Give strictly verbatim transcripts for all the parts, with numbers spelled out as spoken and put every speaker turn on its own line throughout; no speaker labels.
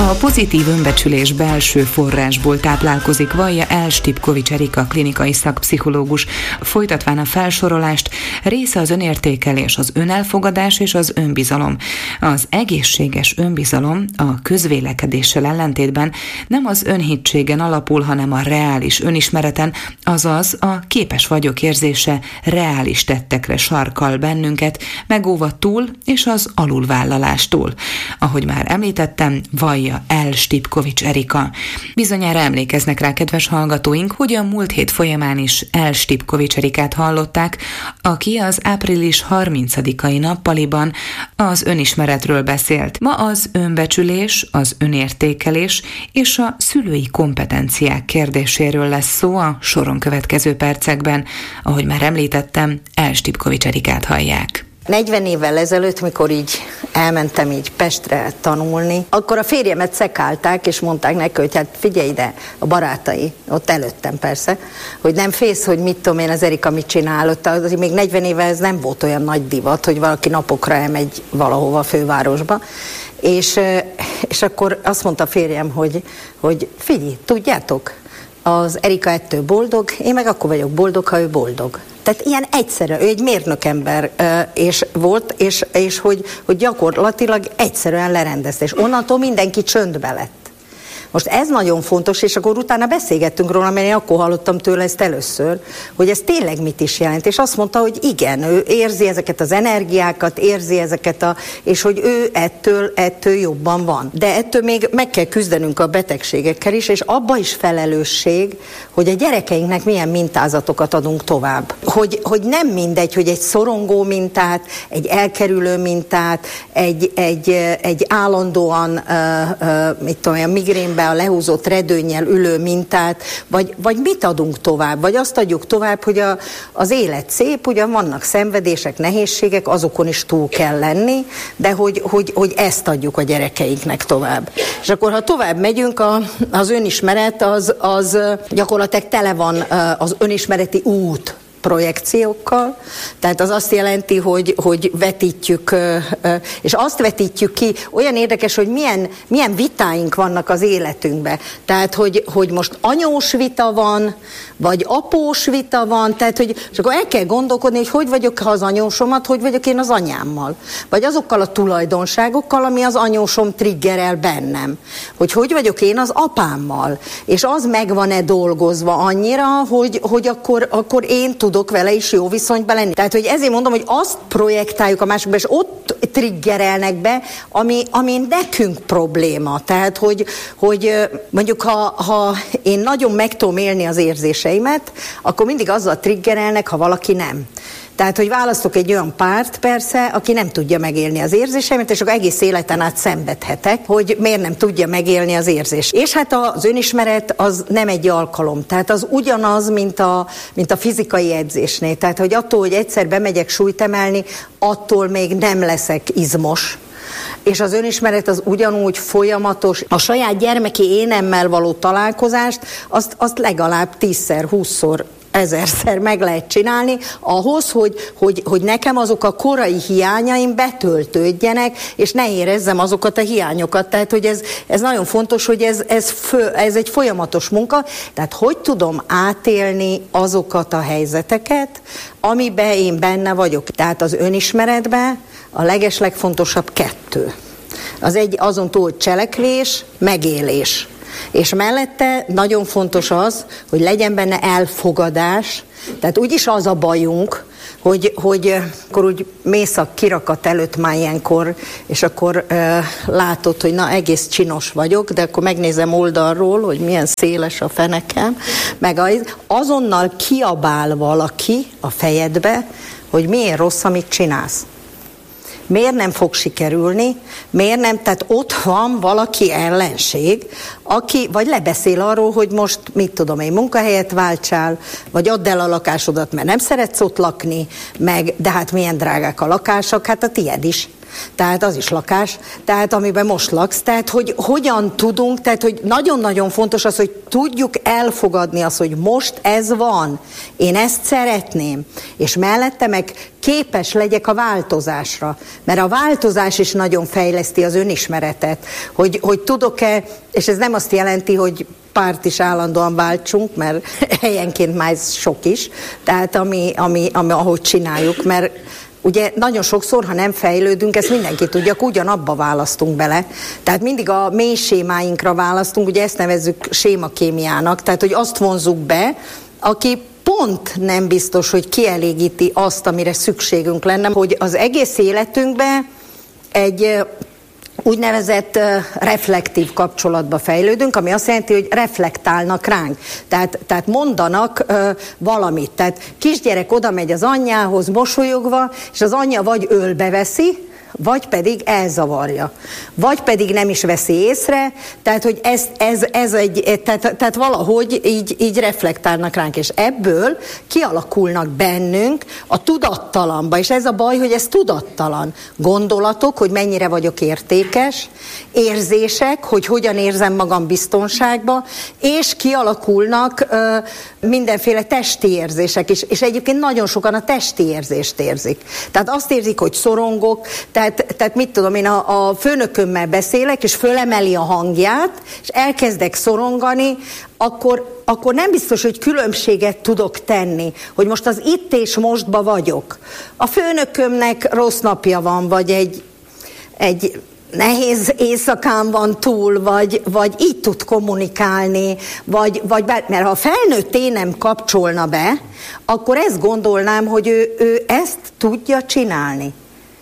A pozitív önbecsülés belső forrásból táplálkozik, vallja El Stipkovics Erika klinikai szakpszichológus. Folytatván a felsorolást, része az önértékelés, az önelfogadás és az önbizalom. Az egészséges önbizalom a közvélekedéssel ellentétben nem az önhitségen alapul, hanem a reális önismereten, azaz a képes vagyok érzése reális tettekre sarkal bennünket, megóva túl és az alulvállalástól. Ahogy már említettem, vallja El Stipkovics Erika. Bizonyára emlékeznek rá, kedves hallgatóink, hogy a múlt hét folyamán is El Stipkovics Erikát hallották, aki az április harmincadikai nappaliban az önismeretről beszélt. Ma az önbecsülés, az önértékelés és a szülői kompetenciák kérdéséről lesz szó a soron következő percekben. Ahogy már említettem, El Stipkovics Erikát hallják.
negyven évvel ezelőtt, mikor így elmentem így Pestre tanulni, akkor a férjemet szekálták, és mondták neki, hogy hát figyelj ide, a barátai, ott előttem persze, hogy nem félsz, hogy mit tudom én, az Erika mit csinál, ott azért még negyven évvel ez nem volt olyan nagy divat, hogy valaki napokra elmegy valahova a fővárosba, és, és akkor azt mondta a férjem, hogy, hogy figyelj, tudjátok, az Erika ettől boldog, én meg akkor vagyok boldog, ha ő boldog. Tehát ilyen egyszerű, ő egy mérnökember és volt, és, és hogy, hogy gyakorlatilag egyszerűen lerendezte, és onnantól mindenki csöndbe lett. Most ez nagyon fontos, és akkor utána beszélgettünk róla, mert én akkor hallottam tőle ezt először, hogy ez tényleg mit is jelent, és azt mondta, hogy igen, ő érzi ezeket az energiákat, érzi ezeket a, és hogy ő ettől, ettől jobban van. De ettől még meg kell küzdenünk a betegségekkel is, és abba is felelősség, hogy a gyerekeinknek milyen mintázatokat adunk tovább. Hogy, hogy nem mindegy, hogy egy szorongó mintát, egy elkerülő mintát, egy, egy, egy állandóan, uh, uh, mit tudom én, migrénben a lehúzott redőnnyel ülő mintát, vagy, vagy mit adunk tovább, vagy azt adjuk tovább, hogy a, az élet szép, ugyan vannak szenvedések, nehézségek, azokon is túl kell lenni, de hogy, hogy, hogy ezt adjuk a gyerekeinknek tovább. És akkor, ha tovább megyünk, a, az önismeret az, az gyakorlatilag tele van az önismereti út projekciókkal, tehát az azt jelenti, hogy, hogy vetítjük, és azt vetítjük ki, olyan érdekes, hogy milyen, milyen vitáink vannak az életünkben. Tehát, hogy, hogy most anyós vita van, vagy após vita van, tehát, hogy és akkor el kell gondolkodni, hogy hogy vagyok ha az anyósomat, hogy vagyok én az anyámmal. Vagy azokkal a tulajdonságokkal, ami az anyósom triggerel bennem. Hogy hogy vagyok én az apámmal. És az meg van-e dolgozva annyira, hogy, hogy akkor, akkor én tudok vele is jó viszonyban lenni. Tehát, hogy ezért mondom, hogy azt projektáljuk a másikba, és ott triggerelnek be, ami, ami nekünk probléma. Tehát, hogy, hogy mondjuk, ha, ha én nagyon meg tudom élni az érzéseimet, akkor mindig azzal triggerelnek, ha valaki nem. Tehát, hogy választok egy olyan párt persze, aki nem tudja megélni az érzéseimet, és akkor egész életen át szenvedhetek, hogy miért nem tudja megélni az érzés. És hát az önismeret az nem egy alkalom, tehát az ugyanaz, mint a, mint a fizikai edzésnél. Tehát, hogy attól, hogy egyszer bemegyek súlyt emelni, attól még nem leszek izmos. És az önismeret az ugyanúgy folyamatos. A saját gyermeki énemmel való találkozást, azt, azt legalább tízszer, húszszor, ezerszer meg lehet csinálni, ahhoz, hogy, hogy, hogy nekem azok a korai hiányaim betöltődjenek, és ne érezzem azokat a hiányokat. Tehát, hogy ez, ez nagyon fontos, hogy ez, ez, fő, ez egy folyamatos munka, tehát hogy tudom átélni azokat a helyzeteket, amiben én benne vagyok. Tehát az önismeretben a legeslegfontosabb kettő. Az egy azon túl, hogy cselekvés, megélés. És mellette nagyon fontos az, hogy legyen benne elfogadás, tehát úgyis az a bajunk, hogy, hogy akkor úgy mész a kirakat előtt már ilyenkor, és akkor uh, látod, hogy na egész csinos vagyok, de akkor megnézem oldalról, hogy milyen széles a fenekem, meg az, azonnal kiabál valaki a fejedbe, hogy milyen rossz, amit csinálsz. Miért nem fog sikerülni, miért nem, tehát ott van valaki ellenség, aki vagy lebeszél arról, hogy most, mit tudom én, munkahelyet váltsál, vagy add el a lakásodat, mert nem szeretsz ott lakni, meg, de hát milyen drágák a lakások, hát a tied is. tehát az is lakás, tehát amiben most laksz, tehát hogy hogyan tudunk, tehát hogy nagyon-nagyon fontos az, hogy tudjuk elfogadni azt, hogy most ez van, én ezt szeretném, és mellette meg képes legyek a változásra, mert a változás is nagyon fejleszti az önismeretet, hogy, hogy tudok-e, és ez nem azt jelenti, hogy párt is állandóan váltsunk, mert helyenként már ez sok is, tehát ami, ami, ami ahogy csináljuk, mert ugye nagyon sokszor, ha nem fejlődünk, ezt mindenki tudja, ugyanabba választunk bele. Tehát mindig a mély sémáinkra választunk, ugye ezt nevezzük sémakémiának, tehát hogy azt vonzuk be, aki pont nem biztos, hogy kielégíti azt, amire szükségünk lenne, hogy az egész életünkben egy úgynevezett reflektív kapcsolatba fejlődünk, ami azt jelenti, hogy reflektálnak ránk. Tehát, tehát mondanak uh, valamit. Tehát kisgyerek oda megy az anyjához mosolyogva, és az anyja vagy ölbe veszi, vagy pedig elzavarja, vagy pedig nem is veszi észre, tehát hogy ez, ez, ez egy, tehát, tehát valahogy így, így reflektálnak ránk, és ebből kialakulnak bennünk a tudattalanba, és ez a baj, hogy ez tudattalan gondolatok, hogy mennyire vagyok értékes, érzések, hogy hogyan érzem magam biztonságba, és kialakulnak ö, mindenféle testi érzések is, és egyébként nagyon sokan a testi érzést érzik. Tehát azt érzik, hogy szorongok, Tehát, tehát mit tudom, én a, a főnökömmel beszélek, és fölemeli a hangját, és elkezdek szorongani, akkor, akkor nem biztos, hogy különbséget tudok tenni, hogy most az itt és mostba vagyok. A főnökömnek rossz napja van, vagy egy, egy nehéz éjszakán van túl, vagy, vagy így tud kommunikálni, vagy, vagy bár, mert ha a felnőtt én nem kapcsolna be, akkor ezt gondolnám, hogy ő, ő ezt tudja csinálni.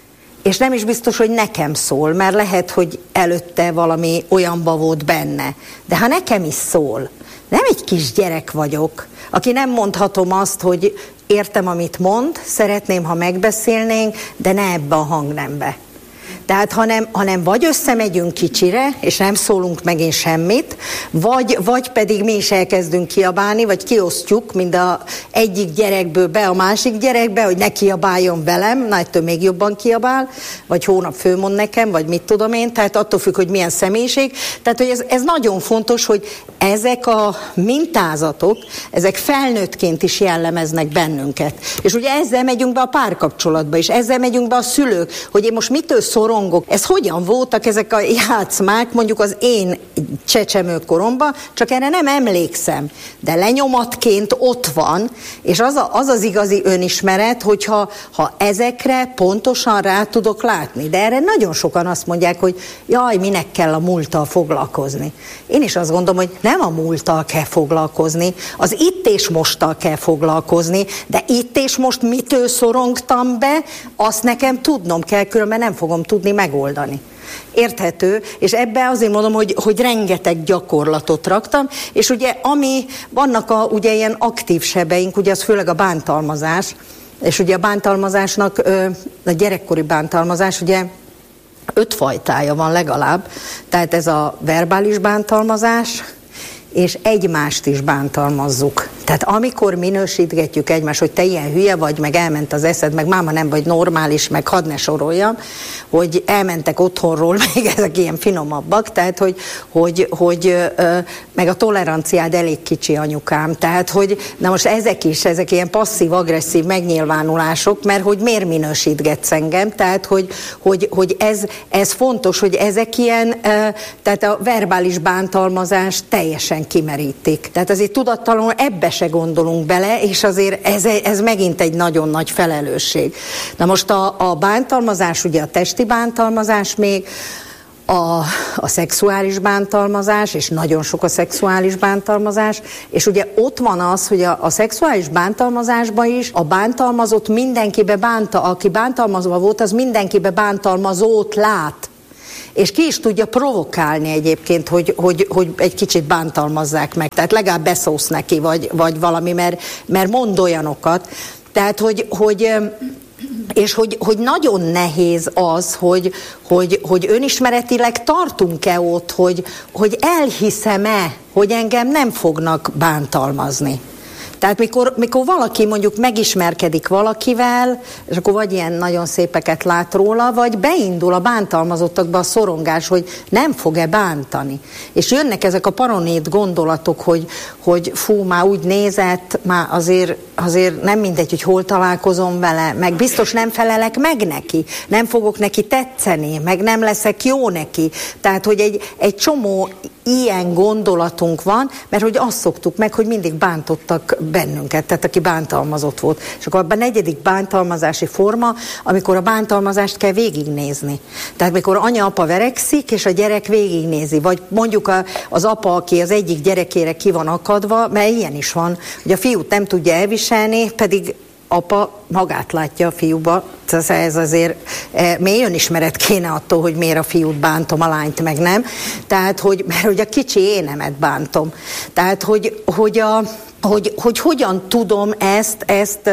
És nem is biztos, hogy nekem szól, mert lehet, hogy előtte valami olyanba volt benne. De ha nekem is szól, nem egy kis gyerek vagyok, aki nem mondhatom azt, hogy értem, amit mond, szeretném, ha megbeszélnénk, de ne ebbe a hangnembe. Tehát hanem, hanem vagy összemegyünk kicsire, és nem szólunk megint semmit, vagy, vagy pedig mi is elkezdünk kiabálni, vagy kiosztjuk mind a egyik gyerekből be a másik gyerekbe, hogy ne kiabáljon velem, na ettől még jobban kiabál, vagy hónap fölmond nekem, vagy mit tudom én, tehát attól függ, hogy milyen személyiség. Tehát, hogy ez, ez nagyon fontos, hogy ezek a mintázatok, ezek felnőttként is jellemeznek bennünket. És ugye ezzel megyünk be a párkapcsolatba, és ezzel megyünk be a szülők, hogy én most mitől szorongok. Ez hogyan voltak ezek a játszmák, mondjuk az én csecsemőkoromban, csak erre nem emlékszem. De lenyomatként ott van, és az, a, az az igazi önismeret, hogyha ha ezekre pontosan rá tudok látni. De erre nagyon sokan azt mondják, hogy jaj, minek kell a múlttal foglalkozni. Én is azt gondolom, hogy nem a múlttal kell foglalkozni, az itt és mosttal kell foglalkozni, de itt és most mitől szorongtam be, azt nekem tudnom kell, különben nem fogom tudni megoldani. Érthető, és ebbe azért mondom, hogy, hogy rengeteg gyakorlatot raktam, és ugye ami, vannak a, ugye ilyen aktív sebeink, ugye az főleg a bántalmazás, és ugye a bántalmazásnak, a gyerekkori bántalmazás, ugye öt fajtája van legalább, tehát ez a verbális bántalmazás, és egymást is bántalmazzuk. Tehát amikor minősítgetjük egymást, hogy te ilyen hülye vagy, meg elment az eszed, meg máma nem vagy normális, meg hadd ne soroljam, hogy elmentek otthonról, még ezek ilyen finomabbak, tehát hogy, hogy, hogy meg a toleranciád elég kicsi, anyukám. Tehát, hogy na most ezek is, ezek ilyen passzív-agresszív megnyilvánulások, mert hogy miért minősítgetsz engem, tehát hogy, hogy, hogy ez, ez fontos, hogy ezek ilyen, tehát a verbális bántalmazás teljesen kimerítik. Tehát azért tudattalanul ebbe se gondolunk bele, és azért ez, ez megint egy nagyon nagy felelősség. Na most a, a bántalmazás, ugye a testi bántalmazás még, a, a szexuális bántalmazás, és nagyon sok a szexuális bántalmazás, és ugye ott van az, hogy a, a szexuális bántalmazásban is a bántalmazott mindenkibe bánta, aki bántalmazva volt, az mindenkibe bántalmazót lát. És ki is tudja provokálni egyébként, hogy, hogy, hogy egy kicsit bántalmazzák meg. Tehát legalább beszólsz neki, vagy, vagy valami, mert, mert mond olyanokat. Tehát, hogy, hogy és hogy, hogy nagyon nehéz az, hogy, hogy, hogy önismeretileg tartunk-e ott, hogy, hogy elhiszem-e, hogy engem nem fognak bántalmazni. Tehát mikor, mikor valaki mondjuk megismerkedik valakivel, és akkor vagy ilyen nagyon szépeket lát róla, vagy beindul a bántalmazottakba a szorongás, hogy nem fog-e bántani. És jönnek ezek a paranoid gondolatok, hogy, hogy fú, már úgy nézett, már azért, azért nem mindegy, hogy hol találkozom vele, meg biztos nem felelek meg neki, nem fogok neki tetszeni, meg nem leszek jó neki. Tehát, hogy egy, egy csomó ilyen gondolatunk van, mert hogy azt szoktuk meg, hogy mindig bántottak bennünket, tehát aki bántalmazott volt. És akkor abban a negyedik bántalmazási forma, amikor a bántalmazást kell végignézni. Tehát mikor anya-apa verekszik, és a gyerek végignézi, vagy mondjuk a, az apa, aki az egyik gyerekére ki van akadva, mert ilyen is van, hogy a fiút nem tudja elviselni, pedig apa magát látja a fiúba, ez azért mély önismeret kéne attól, hogy miért a fiút bántom, a lányt meg nem. Tehát, hogy, mert hogy a kicsi énemet bántom. Tehát, hogy, hogy, a, hogy, hogy hogyan tudom ezt, ezt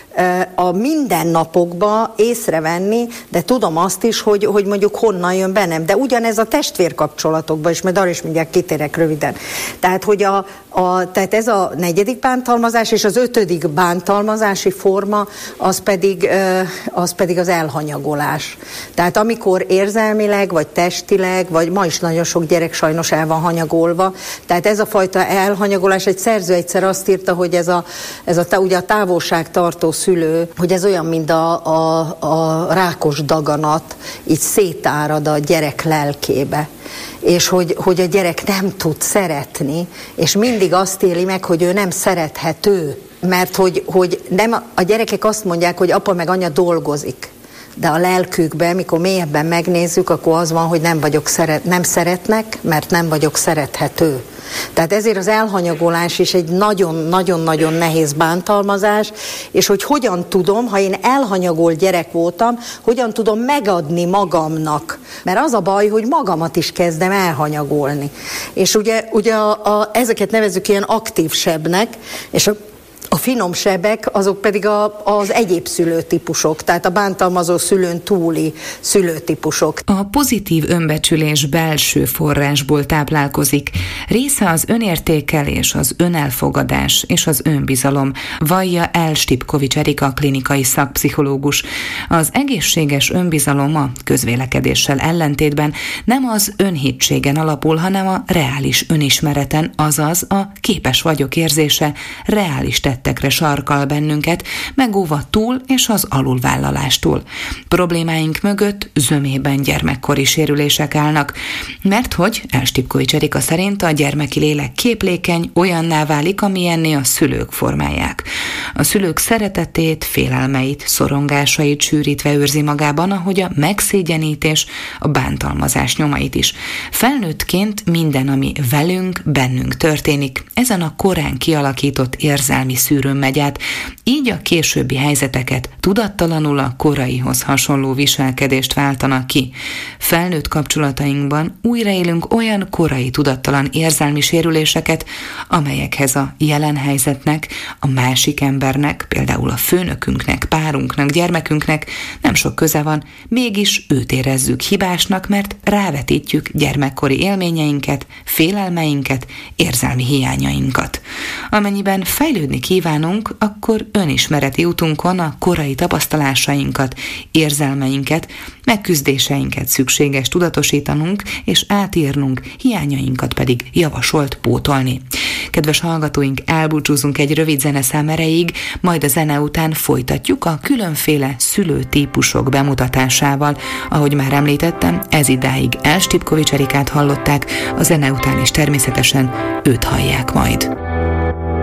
a mindennapokba észrevenni, de tudom azt is, hogy, hogy mondjuk honnan jön bennem. De ugyanez a testvérkapcsolatokban is, mert arra is mindjárt kitérek röviden. Tehát, hogy a, a, tehát ez a negyedik bántalmazás, és az ötödik bántalmazási forma, az pedig, az pedig az elhanyagolás. Tehát amikor érzelmileg, vagy testileg, vagy ma is nagyon sok gyerek sajnos el van hanyagolva, tehát ez a fajta elhanyagolás, egy szerző egyszer azt írta, hogy ez a, ez a, ugye a távolságtartó szülő, hogy ez olyan, mint a, a, a rákos daganat, így szétárad a gyerek lelkébe. És hogy, hogy a gyerek nem tud szeretni, és mindig azt éli meg, hogy ő nem szerethető. Mert hogy, hogy nem, a gyerekek azt mondják, hogy apa meg anya dolgozik. De a lelkükben, mikor mélyebben megnézzük, akkor az van, hogy nem vagyok szeret, nem szeretnek, mert nem vagyok szerethető. Tehát ezért az elhanyagolás is egy nagyon-nagyon-nagyon nehéz bántalmazás, és hogy hogyan tudom, ha én elhanyagolt gyerek voltam, hogyan tudom megadni magamnak. Mert az a baj, hogy magamat is kezdem elhanyagolni. És ugye, ugye a, a, ezeket nevezzük ilyen aktív sebnek, és a A finom sebek, azok pedig a, az egyéb szülőtípusok, tehát a bántalmazó szülőn túli szülőtípusok.
A pozitív önbecsülés belső forrásból táplálkozik. Része az önértékelés, az önelfogadás és az önbizalom, vallja El Stipkovics Erika, klinikai szakpszichológus. Az egészséges önbizalom a közvélekedéssel ellentétben nem az önhitségen alapul, hanem a reális önismereten, azaz a képes vagyok érzése reális tettekre sarkal bennünket, megóva túl és az alulvállalástól. Problémáink mögött zömében gyermekkori sérülések állnak, mert hogy El Stipkovics Erika szerint a gyermeki lélek képlékeny, olyanná válik, amilyenné a szülők formálják. A szülők szeretetét, félelmeit, szorongásait sűrítve őrzi magában, ahogy a megszégyenítés, a bántalmazás nyomait is. Felnőttként minden, ami velünk, bennünk történik, ezen a korán kialakított érzelmi szűrőn megy át, így a későbbi helyzeteket tudattalanul a koraihoz hasonló viselkedést váltanak ki. Felnőtt kapcsolatainkban újraélünk olyan korai tudattalan érzelmi sérüléseket, amelyekhez a jelen helyzetnek, a másik embernek, például a főnökünknek, párunknak, gyermekünknek nem sok köze van, mégis őt érezzük hibásnak, mert rávetítjük gyermekkori élményeinket, félelmeinket, érzelmi hiányainkat. Amennyiben fejlődni kívánunk, akkor önismereti útunkon a korai tapasztalásainkat, érzelmeinket, megküzdéseinket szükséges tudatosítanunk és átírnunk, hiányainkat pedig javasolt pótolni. Kedves hallgatóink, elbúcsúzunk egy rövid zeneszám erejéig, majd a zene után folytatjuk a különféle szülőtípusok bemutatásával. Ahogy már említettem, ez idáig El Stipkovics Erikát hallották, a zene után is természetesen őt hallják majd.